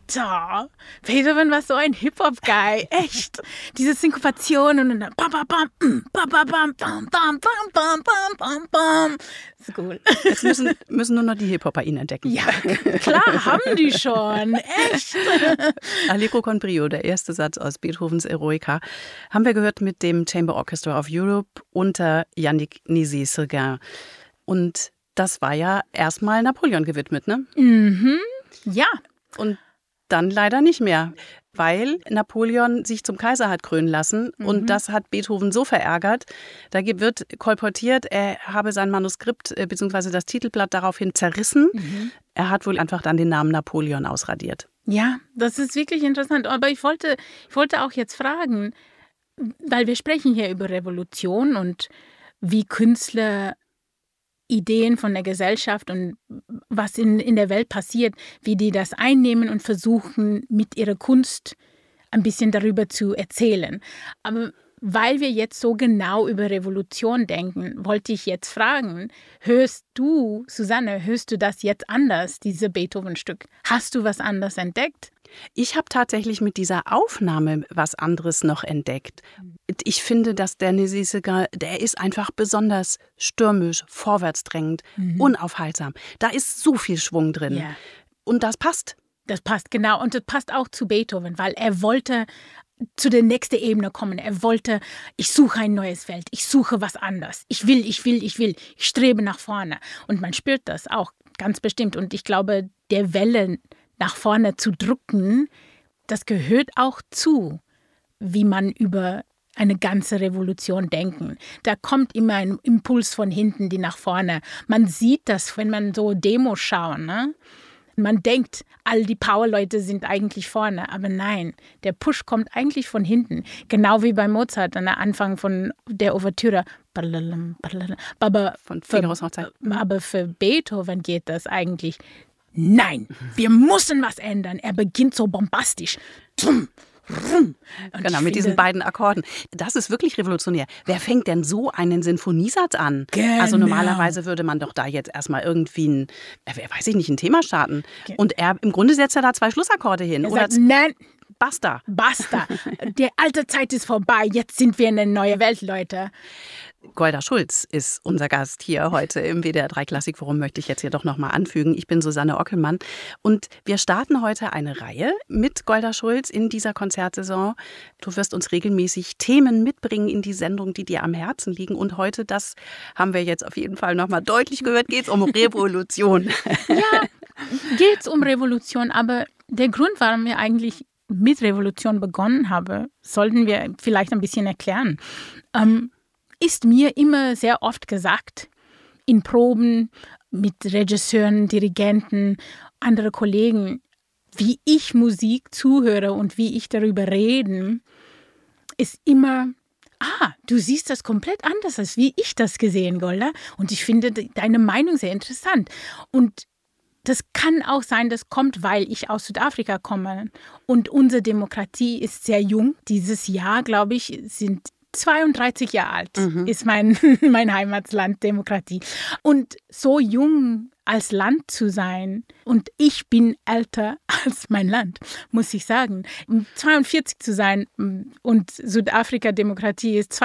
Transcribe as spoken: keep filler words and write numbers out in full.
Alter, Beethoven war so ein Hip-Hop-Guy, echt. Diese Synkopation und dann bam, bam, bam, bam, bam, bam, bam, bam, bam, bam, bam, bam. Ist cool. Jetzt müssen, müssen nur noch die Hip-Hopper ihn entdecken. Ja, klar, haben die schon, echt. Allegro con brio, der erste Satz aus Beethovens Eroica, haben wir gehört mit dem Chamber Orchestra of Europe unter Yannick Nézet-Séguin. Und das war ja erstmal Napoleon gewidmet, ne? Mhm, ja. Und dann leider nicht mehr, weil Napoleon sich zum Kaiser hat krönen lassen mhm. und das hat Beethoven so verärgert. Da wird kolportiert, er habe sein Manuskript bzw. das Titelblatt daraufhin zerrissen. Mhm. Er hat wohl einfach dann den Namen Napoleon ausradiert. Ja, das ist wirklich interessant. Aber ich wollte, ich wollte auch jetzt fragen, weil wir sprechen hier über Revolution und wie Künstler Ideen von der Gesellschaft und was in, in der Welt passiert, wie die das einnehmen und versuchen, mit ihrer Kunst ein bisschen darüber zu erzählen. Aber weil wir jetzt so genau über Revolution denken, wollte ich jetzt fragen, hörst du, Susanne, hörst du das jetzt anders, dieses Beethoven-Stück? Hast du was anderes entdeckt? Ich habe tatsächlich mit dieser Aufnahme was anderes noch entdeckt. Ich finde, dass der Nézet-Séguin, der ist einfach besonders stürmisch, vorwärtsdrängend, mhm. unaufhaltsam. Da ist so viel Schwung drin. Ja. Und das passt. Das passt, genau. Und das passt auch zu Beethoven, weil er wollte zu der nächsten Ebene kommen. Er wollte, ich suche ein neues Feld, ich suche was anderes. Ich will, ich will, ich will, ich strebe nach vorne. Und man spürt das auch ganz bestimmt. Und ich glaube, der Welle nach vorne zu drücken, das gehört auch zu, wie man über eine ganze Revolution denken. Da kommt immer ein Impuls von hinten, die nach vorne. Man sieht das, wenn man so Demos schaut, ne? Man denkt, all die Powerleute sind eigentlich vorne, aber nein, der Push kommt eigentlich von hinten. Genau wie bei Mozart an der Anfang von der Ouvertüre. Aber von Figaros Hochzeit. Aber für Beethoven geht das eigentlich. Nein, wir müssen was ändern. Er beginnt so bombastisch. Und genau, mit diesen beiden Akkorden. Das ist wirklich revolutionär. Wer fängt denn so einen Sinfoniesatz an? Genau. Also normalerweise würde man doch da jetzt erstmal irgendwie ein, weiß ich nicht, ein Thema starten. Und er, im Grunde setzt er da zwei Schlussakkorde hin. Er sagt, nein, basta. Basta. Die alte Zeit ist vorbei. Jetzt sind wir in eine neue Welt, Leute. Golda Schulz ist unser Gast hier heute im W D R drei Klassikforum, möchte ich jetzt hier doch nochmal anfügen. Ich bin Susanne Ockelmann und wir starten heute eine Reihe mit Golda Schulz in dieser Konzertsaison. Du wirst uns regelmäßig Themen mitbringen in die Sendung, die dir am Herzen liegen. Und heute, das haben wir jetzt auf jeden Fall nochmal deutlich gehört, geht es um Revolution. Ja, geht es um Revolution, aber der Grund, warum wir eigentlich mit Revolution begonnen haben, sollten wir vielleicht ein bisschen erklären. Ähm, ist mir immer sehr oft gesagt, in Proben mit Regisseuren, Dirigenten, andere Kollegen, wie ich Musik zuhöre und wie ich darüber rede, ist immer, ah, du siehst das komplett anders, als wie ich das gesehen, Golda. Und ich finde deine Meinung sehr interessant. Und das kann auch sein, das kommt, weil ich aus Südafrika komme. Und unsere Demokratie ist sehr jung. Dieses Jahr, glaube ich, sind zweiunddreißig Jahre alt, mhm. ist mein, mein Heimatland, Demokratie. Und so jung als Land zu sein, und ich bin älter als mein Land, muss ich sagen. zweiundvierzig zu sein und Südafrika Demokratie ist